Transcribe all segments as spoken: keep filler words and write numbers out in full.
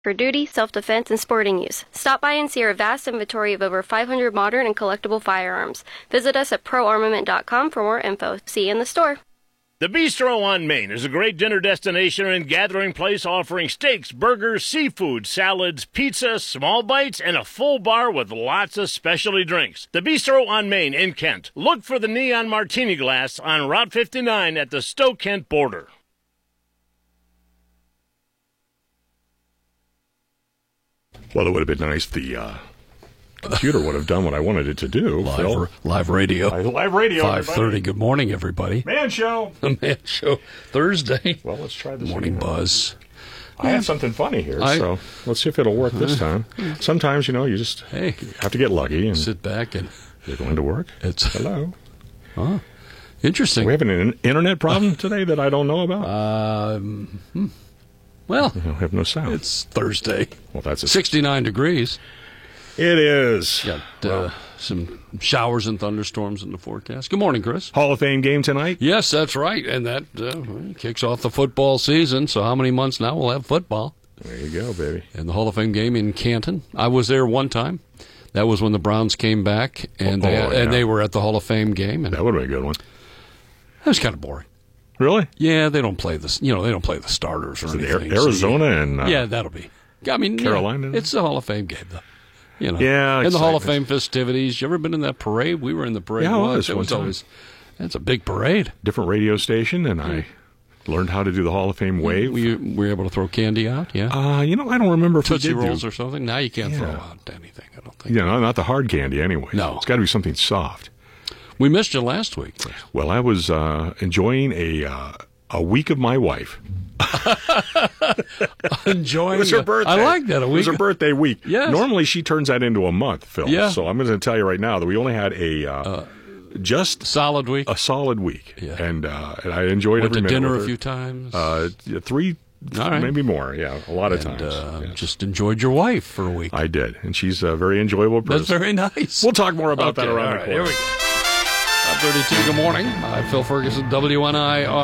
for duty, self-defense, and sporting use. Stop by and see our vast inventory of over five hundred modern and collectible firearms. Visit us at pro armament dot com for more info. See you in the store. The Bistro on Main is a great dinner destination and gathering place offering steaks, burgers, seafood, salads, pizza, small bites, and a full bar with lots of specialty drinks. The Bistro on Main in Kent. Look for the neon martini glass on Route fifty-nine at the Stowe-Kent border. Well, it would have been nice if the uh, computer would have done what I wanted it to do. Live, Phil. live radio. Live radio, five thirty. Good morning, everybody. Man Show. The Man Show. Thursday. Well, let's try this Morning again. Buzz. I have something funny here, I, so let's see if it'll work this time. Sometimes, you know, you just hey, have to get lucky. And sit back and... You're going to work? It's Hello. Huh. Interesting. Are we having an internet problem today that I don't know about? Um, hmm. Well, I have no sound. It's Thursday. Well, that's a sixty-nine degrees. It is. Got uh, well, some showers and thunderstorms in the forecast. Good morning, Chris. Hall of Fame game tonight? Yes, that's right. And that uh, kicks off the football season. So how many months now we'll have football? There you go, baby. And the Hall of Fame game in Canton. I was there one time. That was when the Browns came back, and, oh, they, yeah. and they were at the Hall of Fame game. And that would have been a good one. That was kind of boring. Really? Yeah, they don't play this. You know, they don't play the starters or Is it anything. Arizona so, and uh, yeah, that'll be. I mean, Carolina. Yeah, it's the Hall of Fame game, though. You know, yeah, in the Hall of excitement. Fame festivities. You ever been in that parade? We were in the parade. Yeah, I once. was It one was time. always. It's a big parade. Different radio station, and I learned how to do the Hall of Fame wave. We were able to throw candy out. Yeah. Uh, you know, I don't remember if Tootsie we did Rolls do, or something. Now you can't Yeah. throw out anything. I don't think. You know, not the hard candy anyway. No. It's got to be something soft. We missed you last week. Well, I was uh, enjoying a uh, a week of my wife. Enjoying. It was her birthday. I like that. A It week. was her birthday week. Yes. Normally, she turns that into a month, Phil. Yeah. So I'm going to tell you right now that we only had a uh, Uh, just solid week. a solid week, Yeah. and uh, and I enjoyed Went every to minute dinner with a her. few times. Uh, three, All right. maybe more. Yeah, a lot of and, times. uh, Yes. Just enjoyed your wife for a week. I did, and she's a very enjoyable person. That's very nice. We'll talk more about Okay, that around all the right, corner. Here we go. five thirty-two, good morning. I'm Phil Ferguson, W N I. Uh,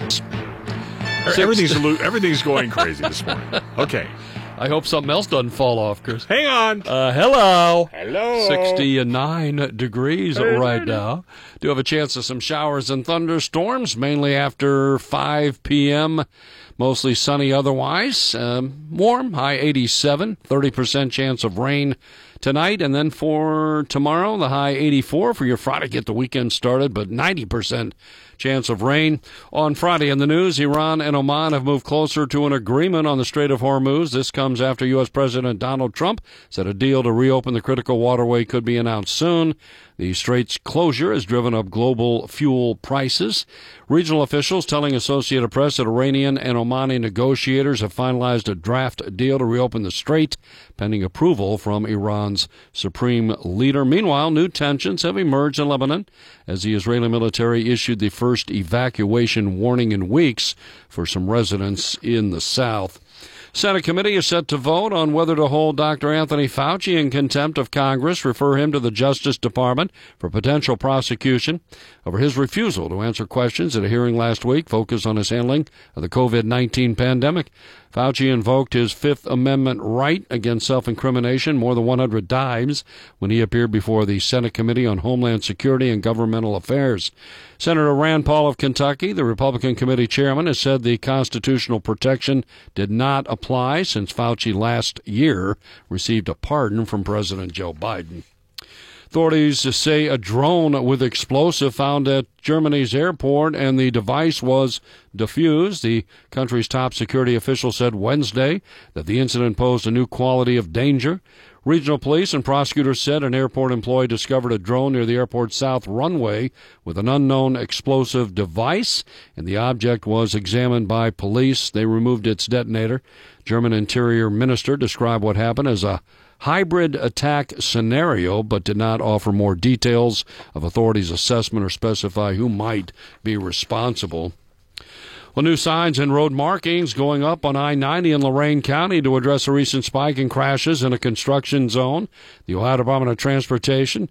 Everything's lo- everything's going crazy this morning. Okay, I hope something else doesn't fall off, Chris. hang on. Uh, hello. Hello. sixty-nine degrees right now. Do have a chance of some showers and thunderstorms, mainly after five p.m. Mostly sunny otherwise. Um, warm, high eighty-seven. thirty percent chance of rain tonight. And then for tomorrow, the high eighty-four for your Friday. Get the weekend started, but ninety percent chance of rain. On Friday in the news, Iran and Oman have moved closer to an agreement on the Strait of Hormuz. This comes after U S. President Donald Trump said a deal to reopen the critical waterway could be announced soon. The strait's closure has driven up global fuel prices. Regional officials telling Associated Press that Iranian and Omani negotiators have finalized a draft deal to reopen the strait, pending approval from Iran's supreme leader. Meanwhile, new tensions have emerged in Lebanon as the Israeli military issued the first evacuation warning in weeks for some residents in the south. Senate committee is set to vote on whether to hold Doctor Anthony Fauci in contempt of Congress, refer him to the Justice Department for potential prosecution over his refusal to answer questions at a hearing last week focused on his handling of the COVID nineteen pandemic. Fauci invoked his Fifth Amendment right against self-incrimination more than one hundred times when he appeared before the Senate Committee on Homeland Security and Governmental Affairs. Senator Rand Paul of Kentucky, the Republican committee chairman, has said the constitutional protection did not apply since Fauci last year received a pardon from President Joe Biden. Authorities say a drone with explosive found at Germany's airport and the device was defused. The country's top security official said Wednesday that the incident posed a new quality of danger. Regional police and prosecutors said an airport employee discovered a drone near the airport's south runway with an unknown explosive device, and the object was examined by police. They removed its detonator. German Interior Minister described what happened as a hybrid attack scenario, but did not offer more details of authorities' assessment or specify who might be responsible. Well, new signs and road markings going up on I ninety in Lorain County to address a recent spike in crashes in a construction zone. The Ohio Department of Transportation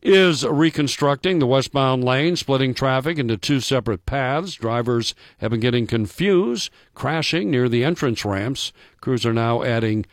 is reconstructing the westbound lane, splitting traffic into two separate paths. Drivers have been getting confused, crashing near the entrance ramps. Crews are now adding